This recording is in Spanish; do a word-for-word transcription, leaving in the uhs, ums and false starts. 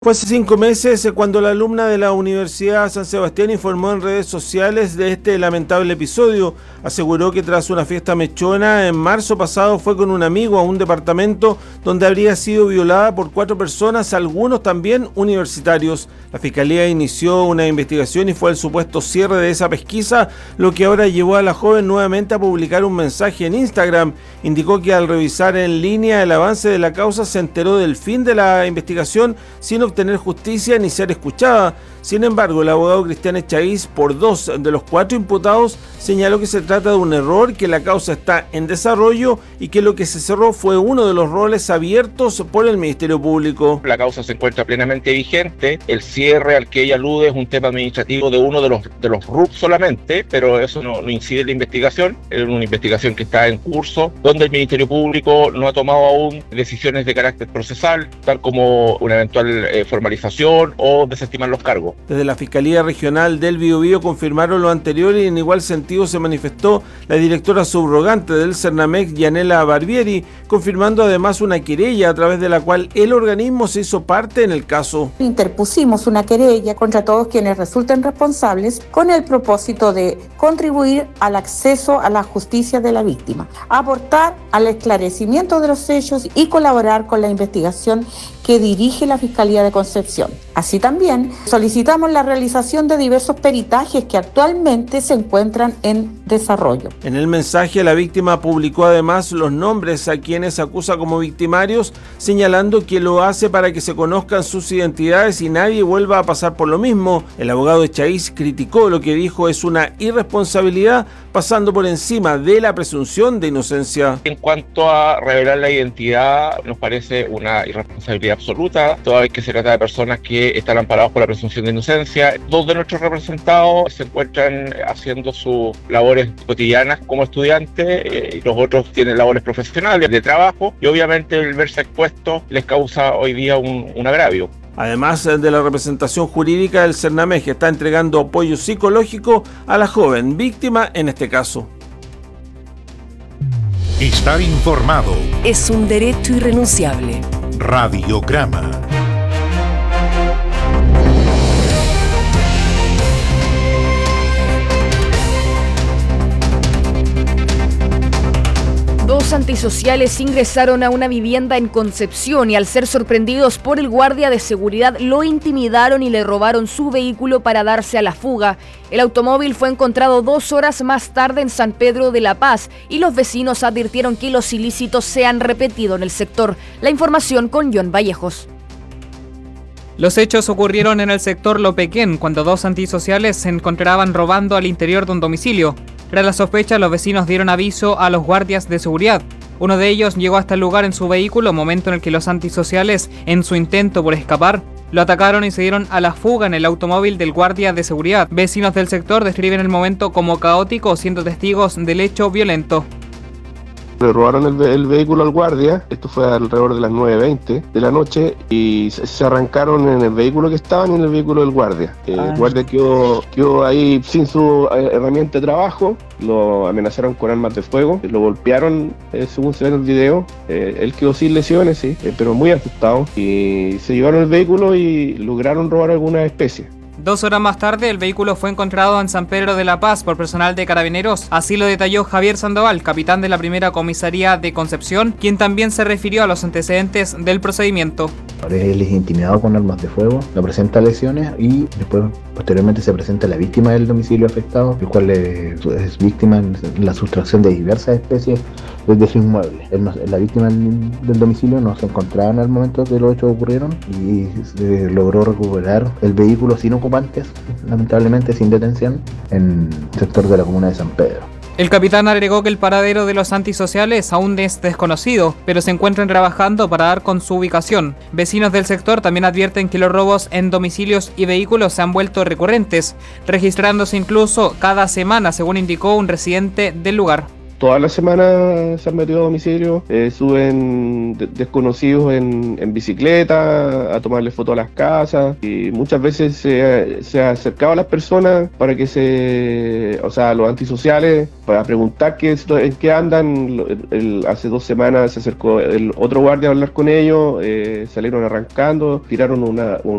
Fue hace cinco meses cuando la alumna de la Universidad San Sebastián informó en redes sociales de este lamentable episodio. Aseguró que tras una fiesta mechona en marzo pasado fue con un amigo a un departamento donde habría sido violada por cuatro personas, algunos también universitarios. La Fiscalía inició una investigación y fue el supuesto cierre de esa pesquisa lo que ahora llevó a la joven nuevamente a publicar un mensaje en Instagram. Indicó que al revisar en línea el avance de la causa se enteró del fin de la investigación sin obtener justicia ni ser escuchada. Sin embargo, el abogado Cristian Echaíz, por dos de los cuatro imputados, señaló que se trata de un error, que la causa está en desarrollo y que lo que se cerró fue uno de los roles abiertos por el Ministerio Público. La causa se encuentra plenamente vigente. El cierre al que ella alude es un tema administrativo de uno de los de los R U P solamente, pero eso no, no incide en la investigación. Es una investigación que está en curso, donde el Ministerio Público no ha tomado aún decisiones de carácter procesal, tal como una eventual eh, formalización o desestimar los cargos. Desde la Fiscalía Regional del Biobío confirmaron lo anterior y en igual sentido se manifestó la directora subrogante del Cernamex, Yanela Barbieri, confirmando además una querella a través de la cual el organismo se hizo parte en el caso. Interpusimos una querella contra todos quienes resulten responsables con el propósito de contribuir al acceso a la justicia de la víctima, aportar al esclarecimiento de los hechos y colaborar con la investigación que dirige la Fiscalía de Concepción. Así también solicitamos la realización de diversos peritajes que actualmente se encuentran en desarrollo. En el mensaje, la víctima publicó además los nombres a quienes acusa como victimarios, señalando que lo hace para que se conozcan sus identidades y nadie vuelva a pasar por lo mismo. El abogado Echaíz criticó lo que dijo es una irresponsabilidad, pasando por encima de la presunción de inocencia. En cuanto a revelar la identidad, nos parece una irresponsabilidad absoluta, toda vez que se trata de personas que están amparados por la presunción de inocencia. Dos de nuestros representados se encuentran haciendo sus labores cotidianas como estudiantes, eh, y los otros tienen labores profesionales de trabajo, y obviamente el verse expuesto les causa hoy día un, un agravio. Además de la representación jurídica, el Cernamex está entregando apoyo psicológico a la joven víctima en este caso. Estar informado es un derecho irrenunciable. Radiograma. Dos antisociales ingresaron a una vivienda en Concepción y al ser sorprendidos por el guardia de seguridad lo intimidaron y le robaron su vehículo para darse a la fuga. El automóvil fue encontrado dos horas más tarde en San Pedro de la Paz y los vecinos advirtieron que los ilícitos se han repetido en el sector. La información con John Vallejos. Los hechos ocurrieron en el sector Lopequén, cuando dos antisociales se encontraban robando al interior de un domicilio. Tras la sospecha, los vecinos dieron aviso a los guardias de seguridad. Uno de ellos llegó hasta el lugar en su vehículo, momento en el que los antisociales, en su intento por escapar, lo atacaron y se dieron a la fuga en el automóvil del guardia de seguridad. Vecinos del sector describen el momento como caótico, siendo testigos del hecho violento. Le robaron el, el vehículo al guardia, esto fue alrededor de las nueve veinte de la noche, y se, se arrancaron en el vehículo que estaban y en el vehículo del guardia. El ah. guardia quedó, quedó ahí sin su herramienta de trabajo, lo amenazaron con armas de fuego, lo golpearon, eh, según se ve en el video. Eh, él quedó sin lesiones, sí, eh, pero muy asustado, y se llevaron el vehículo y lograron robar alguna especie. Dos horas más tarde, el vehículo fue encontrado en San Pedro de la Paz por personal de Carabineros. Así lo detalló Javier Sandoval, capitán de la primera comisaría de Concepción, quien también se refirió a los antecedentes del procedimiento. Él es intimidado con armas de fuego, no presenta lesiones y después, posteriormente, se presenta la víctima del domicilio afectado, el cual es víctima en la sustracción de diversas especies desde su inmueble. Él no, la víctima del domicilio no se encontraba en el momento que los hechos ocurrieron y se logró recuperar el vehículo sin ocupantes, lamentablemente sin detención, en el sector de la comuna de San Pedro. El capitán agregó que el paradero de los antisociales aún es desconocido, pero se encuentran trabajando para dar con su ubicación. Vecinos del sector también advierten que los robos en domicilios y vehículos se han vuelto recurrentes, registrándose incluso cada semana, según indicó un residente del lugar. todas las semanas se han metido a domicilio, eh, suben de- desconocidos en, en bicicleta a tomarle fotos a las casas y muchas veces se, se ha acercado a las personas para que se, o sea, los antisociales, para preguntar qué, en qué andan. El, el, hace dos semanas se acercó el otro guardia a hablar con ellos, eh, salieron arrancando, tiraron una, un